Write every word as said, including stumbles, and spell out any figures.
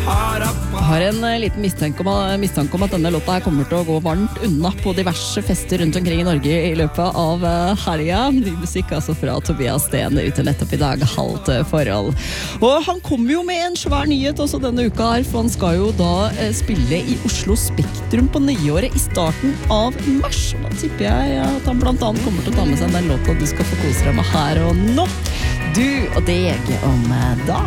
Har en liten mistanke om, mistanke om at denne låta her kommer til å gå varmt unna på diverse fester rundt omkring i Norge i løpet av helga. Ny musikk altså fra Tobias Sten ute nettopp i dag, halvt forhold. Og han kommer jo med en svær nyhet også denne uka her, for han skal jo da spille i Oslo Spektrum på nyåret i starten av mars. Da tipper jeg at han blant annet kommer til å ta med seg den låta du skal få kose deg med her og nå. Du og deg om da.